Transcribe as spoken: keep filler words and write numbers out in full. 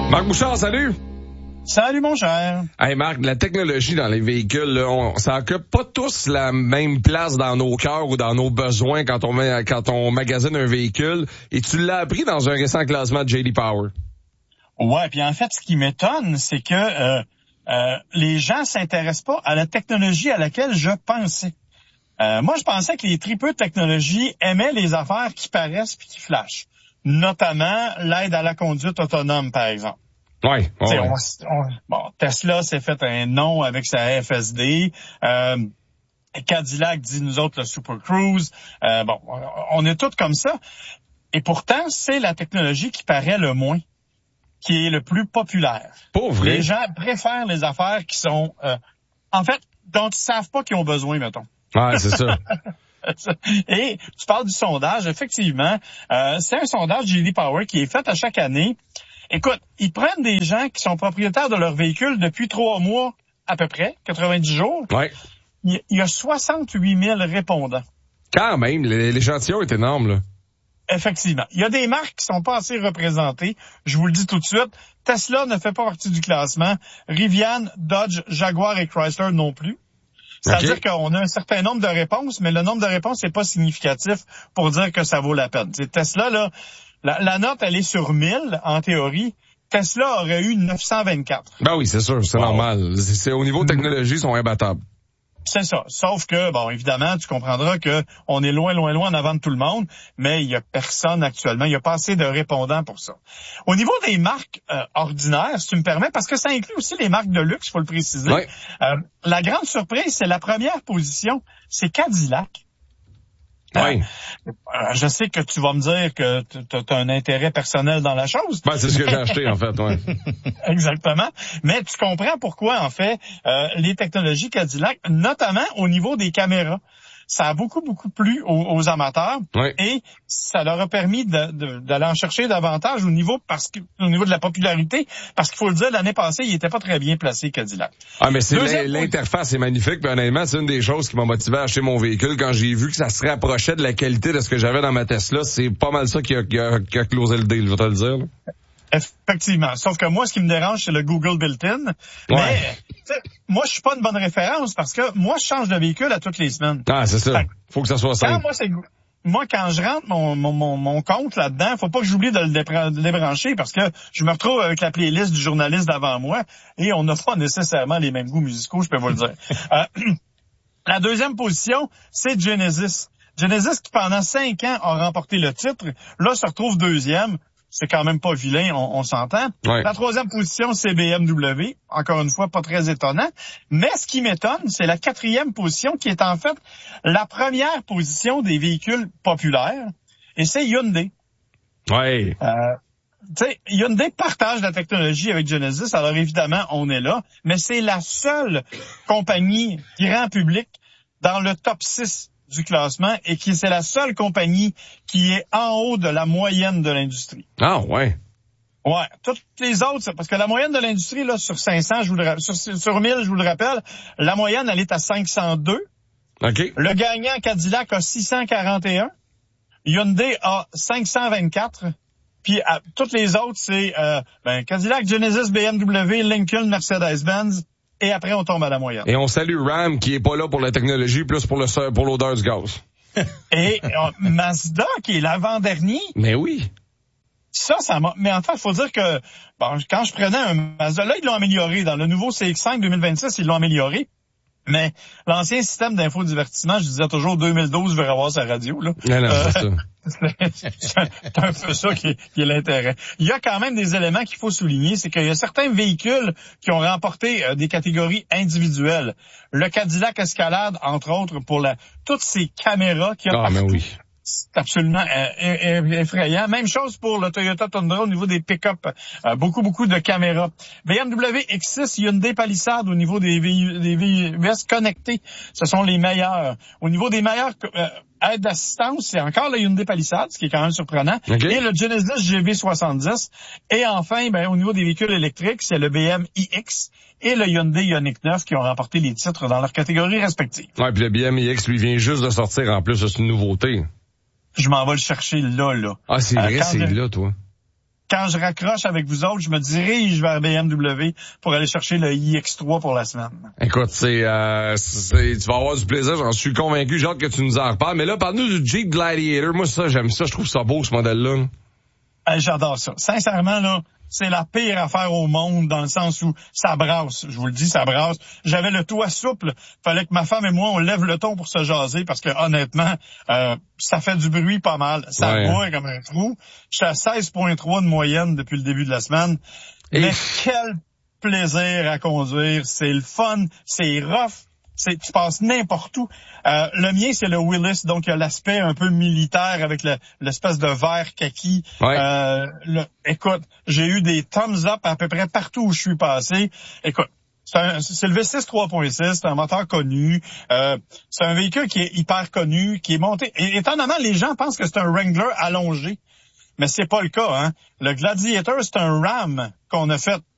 Marc Bouchard, salut! Salut, mon cher. Hey Marc, la technologie dans les véhicules, là, on, ça occupe pas tous la même place dans nos cœurs ou dans nos besoins quand on met, quand on magasine un véhicule. Et tu l'as appris dans un récent classement de J D Power. Ouais, puis en fait, ce qui m'étonne, c'est que euh, euh, les gens s'intéressent pas à la technologie à laquelle je pensais. Euh, moi, je pensais que les tripeux de technologie aimaient les affaires qui paraissent puis qui flashent, notamment l'aide à la conduite autonome, par exemple. Ouais, ouais. On, on, bon, Tesla s'est fait un nom avec sa F S D. Euh, Cadillac dit nous autres le Super Cruise. Euh, bon, on est tous comme ça. Et pourtant, c'est la technologie qui paraît le moins, qui est le plus populaire. Pas vrai. Les gens préfèrent les affaires qui sont, euh, en fait, dont ils savent pas qu'ils ont besoin, mettons. Ouais, c'est ça. Et tu parles du sondage, effectivement. Euh, c'est un sondage J D Power qui est fait à chaque année. Écoute, ils prennent des gens qui sont propriétaires de leur véhicule depuis trois mois à peu près, quatre-vingt-dix jours. Ouais. Il y a soixante-huit mille répondants. Quand même, l'échantillon est énorme, là. Effectivement. Il y a des marques qui sont pas assez représentées. Je vous le dis tout de suite. Tesla ne fait pas partie du classement. Rivian, Dodge, Jaguar et Chrysler non plus. C'est-à-dire okay. qu'on a un certain nombre de réponses, mais le nombre de réponses n'est pas significatif pour dire que ça vaut la peine. C'est Tesla, là, la, la note, elle est sur mille, en théorie. Tesla aurait eu neuf cent vingt-quatre. Ben oui, c'est sûr, c'est wow. normal. C'est, c'est, au niveau technologie, ils sont imbattables. C'est ça. Sauf que, bon, évidemment, tu comprendras que on est loin, loin, loin en avant de tout le monde, mais il y a personne actuellement. Il y a pas assez de répondants pour ça. Au niveau des marques euh, ordinaires, si tu me permets, parce que ça inclut aussi les marques de luxe, faut le préciser. Ouais. Euh, la grande surprise, c'est la première position, c'est Cadillac. Oui. Euh, je sais que tu vas me dire que tu as un intérêt personnel dans la chose. Ben, c'est ce que j'ai acheté, en fait, ouais. Exactement. Mais tu comprends pourquoi, en fait, euh, les technologies Cadillac, notamment au niveau des caméras, ça a beaucoup, beaucoup plu aux, aux amateurs. Oui. Et ça leur a permis de, de, d'aller en chercher davantage au niveau parce que au niveau de la popularité. Parce qu'il faut le dire, l'année passée, il était pas très bien placé, Cadillac. Ah, mais c'est Deuxième... l'interface est magnifique. Puis honnêtement, c'est une des choses qui m'a motivé à acheter mon véhicule. Quand j'ai vu que ça se rapprochait de la qualité de ce que j'avais dans ma Tesla, c'est pas mal ça qui a, qui a, qui a closé le deal, je vais te le dire. Là. Effectivement. Sauf que moi, ce qui me dérange, c'est le Google Built-in. Ouais. Mais, moi, je suis pas une bonne référence parce que moi, je change de véhicule à toutes les semaines. Ah, c'est ça. Fait, faut que ça soit simple. Quand moi, c'est, moi, quand je rentre mon, mon, mon, mon compte là-dedans, faut pas que j'oublie de le, débran- de le débrancher parce que je me retrouve avec la playlist du journaliste d'avant moi et on n'a pas nécessairement les mêmes goûts musicaux, je peux vous le dire. euh, la deuxième position, c'est Genesis. Genesis qui, pendant cinq ans, a remporté le titre, là, se retrouve deuxième. C'est quand même pas vilain, on, on s'entend. Ouais. La troisième position, c'est B M W. Encore une fois, pas très étonnant. Mais ce qui m'étonne, c'est la quatrième position qui est en fait la première position des véhicules populaires. Et c'est Hyundai. Ouais. Euh, tu sais, Hyundai partage la technologie avec Genesis. Alors évidemment, on est là. Mais c'est la seule compagnie grand public dans le top six du classement et qui c'est la seule compagnie qui est en haut de la moyenne de l'industrie. Ah ouais. Ouais, toutes les autres, parce que la moyenne de l'industrie là sur cinq cents, je vous le sur sur mille, je vous le rappelle, la moyenne elle est à cinq cent deux. OK. Le gagnant Cadillac a six cent quarante et un. Hyundai a cinq cent vingt-quatre. Puis à, toutes les autres c'est euh, ben Cadillac, Genesis, B M W, Lincoln, Mercedes-Benz. Et après, on tombe à la moyenne. Et on salue Ram, qui est pas là pour la technologie, plus pour le pour l'odeur du gaz. Et euh, Mazda, qui est l'avant-dernier. Mais oui. Ça, ça m'a... Mais en fait, il faut dire que bon, quand je prenais un Mazda, là, ils l'ont amélioré. Dans le nouveau C X cinq deux mille vingt-six, ils l'ont amélioré. Mais l'ancien système d'infodivertissement, je disais toujours deux mille douze, je vais revoir sa radio. Là. Non, non, euh, c'est ça. C'est un peu ça qui est, qui est l'intérêt. Il y a quand même des éléments qu'il faut souligner, c'est qu'il y a certains véhicules qui ont remporté euh, des catégories individuelles. Le Cadillac Escalade, entre autres, pour la toutes ces caméras qu'il y a ah, partout. Mais oui. C'est absolument euh, effrayant. Même chose pour le Toyota Tundra au niveau des pick-up. Euh, beaucoup, beaucoup de caméras. B M W X six, Hyundai Palisade au niveau des V U S connectés. Ce sont les meilleurs. Au niveau des meilleurs euh, aides d'assistance, c'est encore le Hyundai Palisade, ce qui est quand même surprenant. Okay. Et le Genesis G V soixante-dix. Et enfin, ben, au niveau des véhicules électriques, c'est le B M iX et le Hyundai Ioniq neuf qui ont remporté les titres dans leurs catégories respectives. Ouais, puis le B M iX, lui, vient juste de sortir en plus, c'est une nouveauté. Je m'en vais le chercher là, là. Ah, c'est vrai, euh, c'est je... là, toi. quand je raccroche avec vous autres, je me dirige vers B M W pour aller chercher le I X trois pour la semaine. Écoute, c'est, euh, c'est, tu vas avoir du plaisir, j'en suis convaincu. J'ai hâte que tu nous en reparles. Mais là, parle-nous du Jeep Gladiator. Moi, ça, j'aime ça. Je trouve ça beau, ce modèle-là. Hey, j'adore ça. Sincèrement, là, c'est la pire affaire au monde dans le sens où ça brasse. Je vous le dis, ça brasse. J'avais le toit souple. Fallait que ma femme et moi, on lève le ton pour se jaser parce que honnêtement, euh, ça fait du bruit pas mal. Ça ouais. boit comme un trou. Je suis à seize virgule trois de moyenne depuis le début de la semaine. Et... Mais quel plaisir à conduire. C'est le fun. C'est rough. C'est, tu passes n'importe où. Euh, le mien, c'est le Willys, donc il y a l'aspect un peu militaire avec le, l'espèce de vert kaki. Ouais. Euh, le, écoute, j'ai eu des thumbs up à peu près partout où je suis passé. Écoute, c'est, un, c'est le V six trois point six, c'est un moteur connu. Euh, c'est un véhicule qui est hyper connu, qui est monté. Et étonnamment, les gens pensent que c'est un Wrangler allongé. Mais c'est pas le cas, hein. Le Gladiator, c'est un Ram qu'on a fait